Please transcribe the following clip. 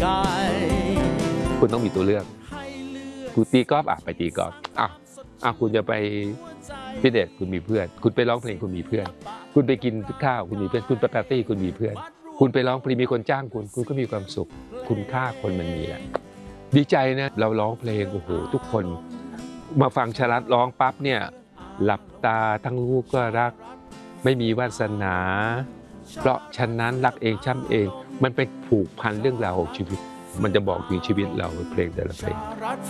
กายคุณต้องมีตัวเลือกคุณตีกอล์ฟไปตีกอล์ฟคุณจะไปฟิตเนสคุณมีเพื่อนคุณไปร้องเพลงคุณมีเพื่อนคุณไปกินข้าวคุณมีเพื่อนคุณไปปาร์ตี้คุณมีเพื่อนคุณไปร้องเพลงมีคนจ้างคุณก็มีความสุขคุณค่าคนมันมีแหละดีใจนะเราร้องเพลงโอ้โหทุกคนมาฟังชลัดร้องปั๊บเนี่ยหลับตาทั้งลูกก็รักไม่มีวาสนาเพราะฉะนั้นรักเองช้ำเองมันเป็นผูกพันเรื่องราวของชีวิตมันจะบอกถึงชีวิตเราเพลงแต่ละเพลง